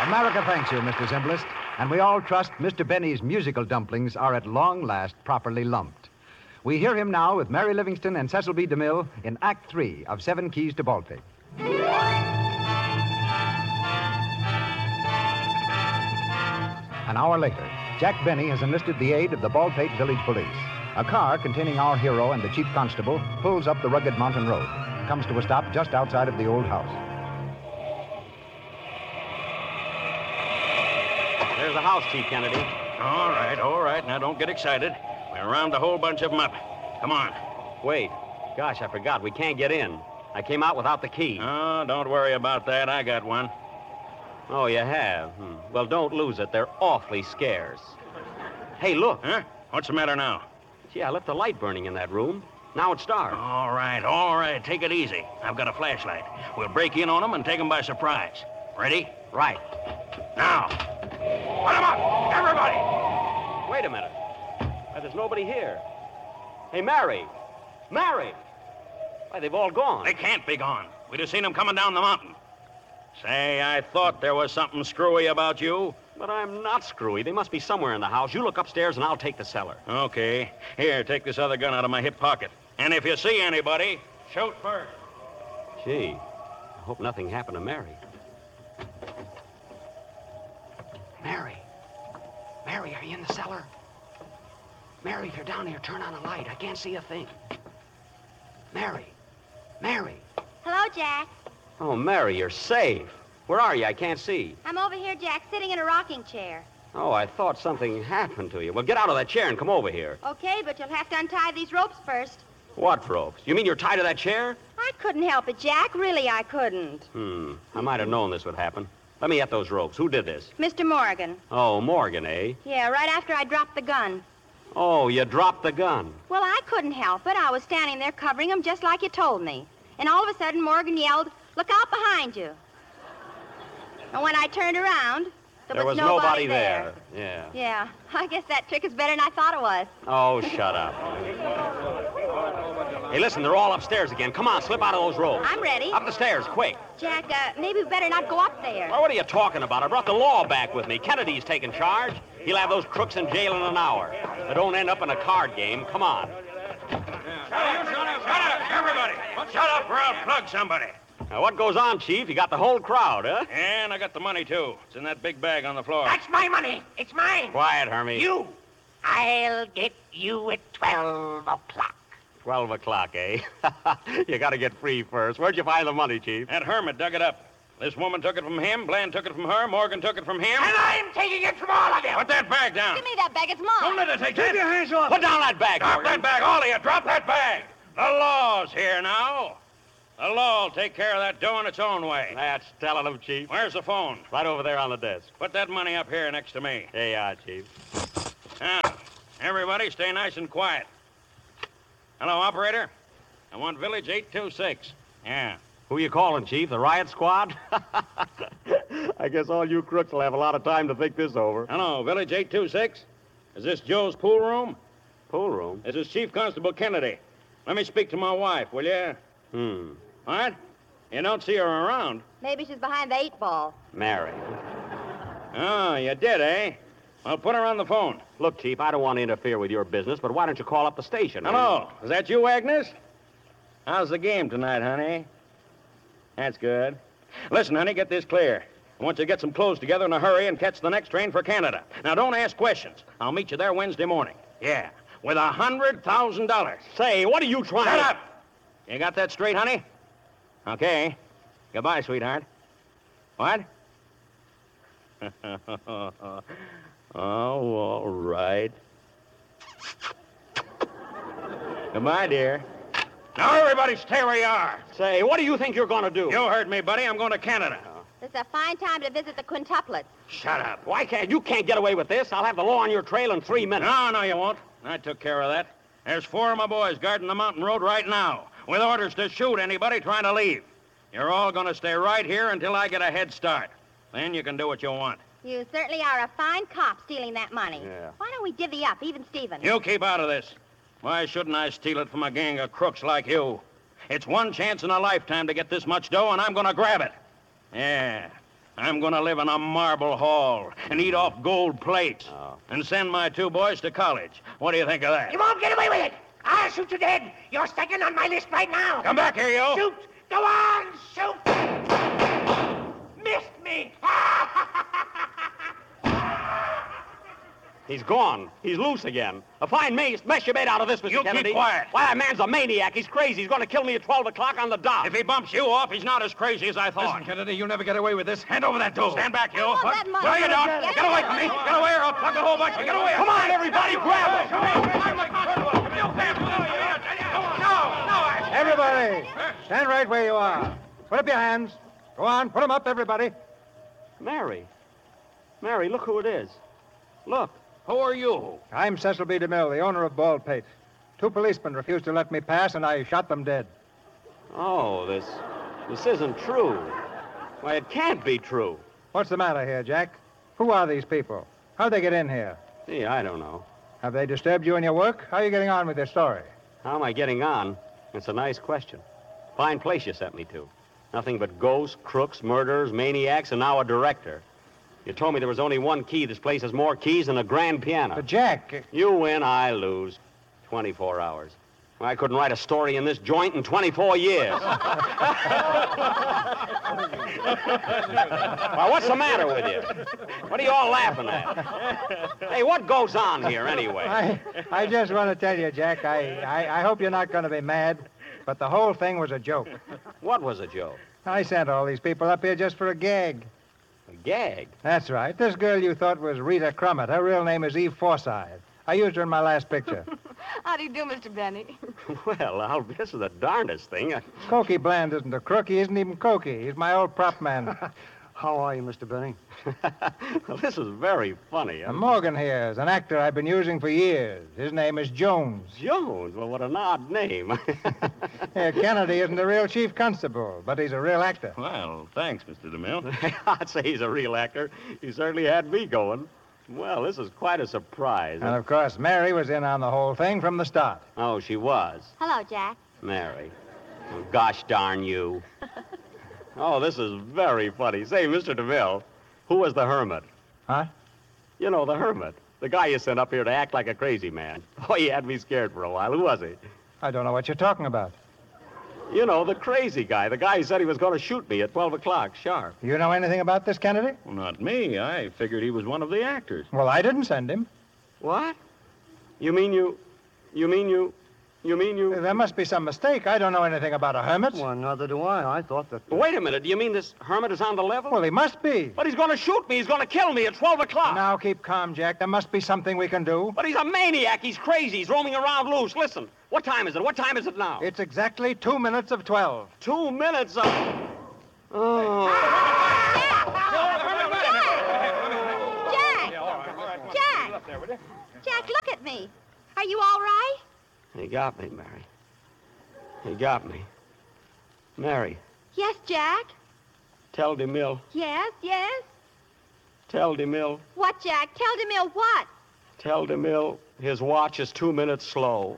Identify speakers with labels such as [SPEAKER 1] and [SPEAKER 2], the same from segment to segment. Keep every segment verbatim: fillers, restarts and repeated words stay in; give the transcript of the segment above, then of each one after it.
[SPEAKER 1] America thanks you, Mister Zimbalist, and we all trust Mister Benny's musical dumplings are at long last properly lumped. We hear him now with Mary Livingston and Cecil B. DeMille in Act Three of Seven Keys to Baldpate. An hour later, Jack Benny has enlisted the aid of the Baldpate Village Police. A car containing our hero and the chief constable pulls up the rugged mountain road, comes to a stop just outside of the old house.
[SPEAKER 2] There's the house, Chief Kennedy.
[SPEAKER 3] All right, all right. Now, don't get excited. We're around a whole bunch of them up. Come on.
[SPEAKER 2] Wait. Gosh, I forgot. We can't get in. I came out without the key.
[SPEAKER 3] Oh, don't worry about that. I got one.
[SPEAKER 2] Oh, you have? Hmm. Well, don't lose it. They're awfully scarce. Hey, look.
[SPEAKER 3] Huh? What's the matter now?
[SPEAKER 2] Gee, I left the light burning in that room. Now it's dark.
[SPEAKER 3] All right, all right. Take it easy. I've got a flashlight. We'll break in on them and take them by surprise. Ready?
[SPEAKER 2] Right.
[SPEAKER 3] Now. Put them up! Everybody!
[SPEAKER 2] Wait a minute. Why, there's nobody here. Hey, Mary. Mary! Why, they've all gone.
[SPEAKER 3] They can't be gone. We'd have seen them coming down the mountain. Say, I thought there was something screwy about you.
[SPEAKER 2] But I'm not screwy. They must be somewhere in the house. You look upstairs and I'll take the cellar.
[SPEAKER 3] Okay. Here, take this other gun out of my hip pocket. And if you see anybody, shoot first.
[SPEAKER 2] Gee, I hope nothing happened to Mary. Mary. Mary, are you in the cellar? Mary, if you're down here, turn on a light. I can't see a thing. Mary. Mary.
[SPEAKER 4] Hello, Jack.
[SPEAKER 2] Oh, Mary, you're safe. Where are you? I can't see.
[SPEAKER 4] I'm over here, Jack, sitting in a rocking chair.
[SPEAKER 2] Oh, I thought something happened to you. Well, get out of that chair and come over here.
[SPEAKER 4] Okay, but you'll have to untie these ropes first.
[SPEAKER 2] What ropes? You mean you're tied to that chair?
[SPEAKER 4] I couldn't help it, Jack. Really, I couldn't.
[SPEAKER 2] Hmm. I might have known this would happen. Let me at those ropes. Who did this?
[SPEAKER 4] Mister Morgan.
[SPEAKER 2] Oh, Morgan, eh?
[SPEAKER 4] Yeah, right after I dropped the gun.
[SPEAKER 2] Oh, you dropped the gun.
[SPEAKER 4] Well, I couldn't help it. I was standing there covering him just like you told me. And all of a sudden, Morgan yelled, "Look out behind you." And when I turned around, there,
[SPEAKER 2] there was,
[SPEAKER 4] was nobody,
[SPEAKER 2] nobody there. there. Yeah.
[SPEAKER 4] Yeah. I guess that trick is better than I thought it was.
[SPEAKER 2] Oh, shut up. Hey, listen, they're all upstairs again. Come on, slip out of those ropes.
[SPEAKER 4] I'm ready.
[SPEAKER 2] Up the stairs, quick.
[SPEAKER 4] Jack, uh, maybe we better not go up there.
[SPEAKER 2] Well, what are you talking about? I brought the law back with me. Kennedy's taking charge. He'll have those crooks in jail in an hour. They don't end up in a card game. Come on.
[SPEAKER 3] Shut up, shut up, shut up, everybody. Shut up or I'll plug somebody.
[SPEAKER 2] Now, what goes on, Chief? You got the whole crowd, huh?
[SPEAKER 3] And I got the money, too. It's in that big bag on the floor.
[SPEAKER 5] That's my money. It's mine.
[SPEAKER 2] Quiet, Hermie.
[SPEAKER 5] You. I'll get you at twelve o'clock.
[SPEAKER 2] Twelve o'clock, eh? You got to get free first. Where'd you find the money, Chief?
[SPEAKER 3] That hermit dug it up. This woman took it from him, Bland took it from her, Morgan took it from him.
[SPEAKER 5] And I'm taking it from all of you.
[SPEAKER 3] Put that bag down.
[SPEAKER 4] Give me that bag. It's mine.
[SPEAKER 3] Don't let her take that.
[SPEAKER 5] Keep your hands off.
[SPEAKER 2] Put down that bag,
[SPEAKER 3] Drop
[SPEAKER 2] Morgan.
[SPEAKER 3] that bag, all of you. Drop that bag. The law's here now. The law will take care of that doing its own way.
[SPEAKER 2] That's telling them, Chief.
[SPEAKER 3] Where's the phone?
[SPEAKER 2] Right over there on the desk.
[SPEAKER 3] Put that money up here next to me.
[SPEAKER 2] There you are, Chief.
[SPEAKER 3] Now, everybody stay nice and quiet. Hello, operator. I want Village eight two six. Yeah.
[SPEAKER 2] Who you calling, Chief? The riot squad? I guess all you crooks will have a lot of time to think this over.
[SPEAKER 3] Hello, Village eight two six. Is this Joe's pool room?
[SPEAKER 2] Pool room?
[SPEAKER 3] This is Chief Constable Kennedy. Let me speak to my wife, will you?
[SPEAKER 2] Hmm.
[SPEAKER 3] What? You don't see her around.
[SPEAKER 4] Maybe she's behind the eight ball.
[SPEAKER 2] Mary.
[SPEAKER 3] Oh, you did, eh? Well, put her on the phone.
[SPEAKER 2] Look, Chief, I don't want to interfere with your business, but why don't you call up the station?
[SPEAKER 3] Hello. Is that you, Agnes? How's the game tonight, honey? That's good. Listen, honey, get this clear. I want you to get some clothes together in a hurry and catch the next train for Canada. Now, don't ask questions. I'll meet you there Wednesday morning. Yeah, with a hundred thousand dollars.
[SPEAKER 2] Say, what are you trying
[SPEAKER 3] Shut
[SPEAKER 2] to...
[SPEAKER 3] up! You got that straight, honey? Okay. Goodbye, sweetheart. What? Oh, all right. Goodbye, dear. Now, everybody stay where you are.
[SPEAKER 2] Say, what do you think you're going to do?
[SPEAKER 3] You heard me, buddy. I'm going to Canada.
[SPEAKER 4] This is a fine time to visit the quintuplets.
[SPEAKER 3] Shut up.
[SPEAKER 2] Why can't... You can't get away with this. I'll have the law on your trail in three minutes.
[SPEAKER 3] No, no, you won't. I took care of that. There's four of my boys guarding the mountain road right now, with orders to shoot anybody trying to leave. You're all going to stay right here until I get a head start. Then you can do what you want.
[SPEAKER 4] You certainly are a fine cop stealing that money.
[SPEAKER 2] Yeah.
[SPEAKER 4] Why don't we divvy up, even Stephen?
[SPEAKER 3] You keep out of this. Why shouldn't I steal it from a gang of crooks like you? It's one chance in a lifetime to get this much dough, and I'm going to grab it. Yeah. I'm going to live in a marble hall and eat off gold plates
[SPEAKER 2] Oh.
[SPEAKER 3] and send my two boys to college. What do you think of that?
[SPEAKER 5] You won't get away with it. I'll shoot you dead. You're second on my list right now.
[SPEAKER 3] Come back here, you.
[SPEAKER 5] Shoot. Go on. Shoot. Missed me.
[SPEAKER 2] He's gone. He's loose again. A fine mess, mess you made out of this, Mister
[SPEAKER 3] You keep
[SPEAKER 2] Kennedy.
[SPEAKER 3] quiet.
[SPEAKER 2] Why, that man's a maniac. He's crazy. He's going to kill me at twelve o'clock on the dot.
[SPEAKER 3] If he bumps you off, he's not as crazy as I thought.
[SPEAKER 6] Listen, Kennedy, you'll never get away with this. Hand over that dough.
[SPEAKER 3] Stand back, you.
[SPEAKER 4] I want that money.
[SPEAKER 3] No, you don't. Get away from me. Get away or I'll plug the whole bunch. Get away.
[SPEAKER 2] Come on, everybody, grab him.
[SPEAKER 1] Everybody, stand right where you are. Put up your hands. Go on, put them up, everybody.
[SPEAKER 2] Mary. Mary, look who it is. Look.
[SPEAKER 3] Who are you?
[SPEAKER 1] I'm Cecil B. DeMille, the owner of Baldpate. Two policemen refused to let me pass, and I shot them dead.
[SPEAKER 2] Oh, this, this isn't true. Why, it can't be true.
[SPEAKER 1] What's the matter here, Jack? Who are these people? How'd they get in here?
[SPEAKER 2] Gee, I don't know.
[SPEAKER 1] Have they disturbed you in your work? How are you getting on with your story?
[SPEAKER 2] How am I getting on? It's a nice question. Fine place you sent me to. Nothing but ghosts, crooks, murderers, maniacs, and now a director. You told me there was only one key. This place has more keys than a grand piano.
[SPEAKER 1] But, Jack...
[SPEAKER 2] You win, I lose. twenty-four hours. I couldn't write a story in this joint in twenty-four years. Well, what's the matter with you? What are you all laughing at? Hey, what goes on here anyway?
[SPEAKER 1] I, I just want to tell you, Jack, I, I, I hope you're not going to be mad, but the whole thing was a joke.
[SPEAKER 2] What was a joke?
[SPEAKER 1] I sent all these people up here just for a gag.
[SPEAKER 2] A gag?
[SPEAKER 1] That's right. This girl you thought was Rita Crummett. Her real name is Eve Forsythe. I used her in my last picture.
[SPEAKER 7] How do you do, Mister Benny?
[SPEAKER 2] Well, Al, this is the darndest thing. I...
[SPEAKER 1] Cokie Bland isn't a crook. He isn't even Cokie. He's my old prop man.
[SPEAKER 2] How are you, Mister Benny? Well, this is very funny.
[SPEAKER 1] And Morgan here is an actor I've been using for years. His name is Jones.
[SPEAKER 2] Jones? Well, what an odd name.
[SPEAKER 1] Yeah, Kennedy isn't a real chief constable, but he's a real actor.
[SPEAKER 3] Well, thanks, Mister DeMille.
[SPEAKER 2] I'd say he's a real actor. He certainly had me going. Well, this is quite a surprise.
[SPEAKER 1] And, of course, Mary was in on the whole thing from the start.
[SPEAKER 2] Oh, she was.
[SPEAKER 4] Hello, Jack.
[SPEAKER 2] Mary. Oh, gosh darn you. Oh, this is very funny. Say, Mister DeMille, who was the hermit?
[SPEAKER 1] Huh?
[SPEAKER 2] You know, the hermit. The guy you sent up here to act like a crazy man. Oh, he had me scared for a while. Who was he?
[SPEAKER 1] I don't know what you're talking about.
[SPEAKER 2] You know, the crazy guy. The guy who said he was going to shoot me at twelve o'clock, sharp.
[SPEAKER 1] You know anything about this, Kennedy?
[SPEAKER 3] Well, not me. I figured he was one of the actors.
[SPEAKER 1] Well, I didn't send him.
[SPEAKER 2] What? You mean you... You mean you... You mean you...
[SPEAKER 1] There must be some mistake. I don't know anything about a hermit.
[SPEAKER 8] Well, neither do I. I thought that...
[SPEAKER 2] Wait a minute. Do you mean this hermit is on the level?
[SPEAKER 1] Well, he must be.
[SPEAKER 2] But he's going to shoot me. He's going to kill me at twelve o'clock.
[SPEAKER 1] Now, keep calm, Jack. There must be something we can do.
[SPEAKER 2] But he's a maniac. He's crazy. He's roaming around loose. Listen, what time is it? What time is it now?
[SPEAKER 1] It's exactly two minutes of twelve.
[SPEAKER 2] Two minutes of... Oh.
[SPEAKER 4] Jack! Jack! Jack, look at me. Are you all right?
[SPEAKER 2] He got me, Mary. He got me. Mary,
[SPEAKER 4] Yes, Jack.
[SPEAKER 2] tell DeMille.
[SPEAKER 4] Yes, yes.
[SPEAKER 2] Tell DeMille.
[SPEAKER 4] What, Jack? Tell DeMille what?
[SPEAKER 2] Tell DeMille his watch is two minutes slow.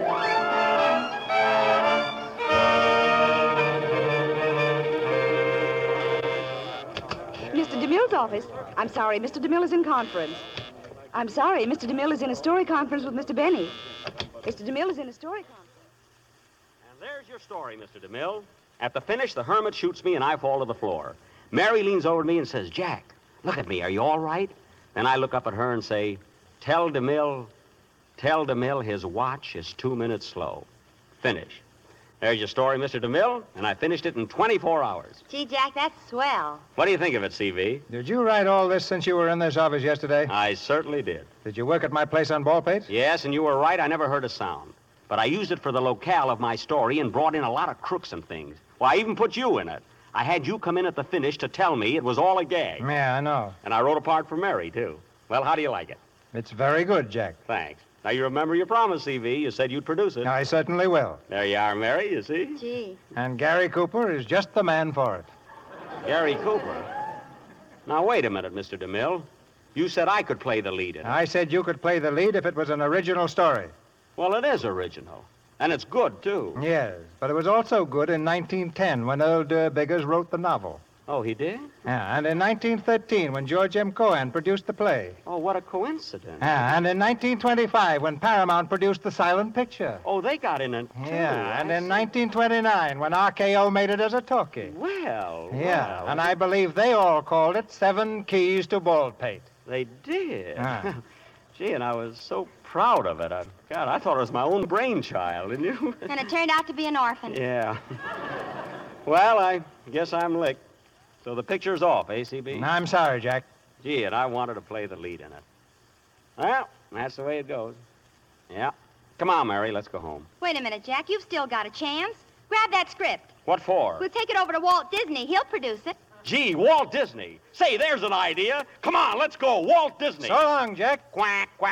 [SPEAKER 7] Mister DeMille's office. I'm sorry, Mister DeMille is in conference. I'm sorry, Mister DeMille is in a story conference with Mister Benny. Mister DeMille is in a story conference.
[SPEAKER 2] And there's your story, Mister DeMille. At the finish, the hermit shoots me and I fall to the floor. Mary leans over to me and says, Jack, look at me. Are you all right? Then I look up at her and say, tell DeMille, tell DeMille his watch is two minutes slow. Finish. There's your story, Mister DeMille, and I finished it in twenty-four hours.
[SPEAKER 4] Gee, Jack, that's swell.
[SPEAKER 2] What do you think of it, C V?
[SPEAKER 1] Did you write all this since you were in this office yesterday?
[SPEAKER 2] I certainly did.
[SPEAKER 1] Did you work at my place on Baldpate?
[SPEAKER 2] Yes, and you were right. I never heard a sound. But I used it for the locale of my story and brought in a lot of crooks and things. Why, I even put you in it. I had you come in at the finish to tell me it was all a gag.
[SPEAKER 1] Yeah, I know.
[SPEAKER 2] And I wrote a part for Mary, too. Well, how do you like it?
[SPEAKER 1] It's very good, Jack.
[SPEAKER 2] Thanks. Now, you remember your promise, C V. You said you'd produce it.
[SPEAKER 1] I certainly will.
[SPEAKER 2] There you are, Mary, you see?
[SPEAKER 4] Gee.
[SPEAKER 1] And Gary Cooper is just the man for it.
[SPEAKER 2] Gary Cooper. Now, wait a minute, Mister DeMille. You said I could play the lead in it.
[SPEAKER 1] I said you could play the lead if it was an original story.
[SPEAKER 2] Well, it is original. And it's good, too.
[SPEAKER 1] Yes, but it was also good in nineteen ten when Earl Durr Biggers wrote the novel.
[SPEAKER 2] Oh, he did?
[SPEAKER 8] Yeah, and in nineteen thirteen, when George M. Cohan produced the play.
[SPEAKER 2] Oh, what a coincidence.
[SPEAKER 8] Yeah, and in nineteen twenty-five, when Paramount produced the silent picture.
[SPEAKER 2] Oh, they got in it, too.
[SPEAKER 8] Yeah, and
[SPEAKER 2] I
[SPEAKER 8] in
[SPEAKER 2] see.
[SPEAKER 8] nineteen twenty-nine, when R K O made it as a talkie.
[SPEAKER 2] Well,
[SPEAKER 8] Yeah,
[SPEAKER 2] well,
[SPEAKER 8] and I believe they all called it Seven Keys to Baldpate.
[SPEAKER 2] They did.
[SPEAKER 8] Ah.
[SPEAKER 2] Gee, and I was so proud of it. I, God, I thought it was my own brainchild, didn't you?
[SPEAKER 4] And it turned out to be an orphan.
[SPEAKER 2] Yeah. Well, I guess I'm licked. So the picture's off, eh, C B?
[SPEAKER 8] I'm sorry, Jack.
[SPEAKER 2] Gee, and I wanted to play the lead in it. Well, that's the way it goes. Yeah. Come on, Mary, let's go home.
[SPEAKER 4] Wait a minute, Jack. You've still got a chance. Grab that script.
[SPEAKER 2] What for?
[SPEAKER 4] We'll take it over to Walt Disney. He'll produce it.
[SPEAKER 2] Gee, Walt Disney. Say, there's an idea. Come on, let's go. Walt Disney.
[SPEAKER 8] So long, Jack.
[SPEAKER 2] Quack, quack.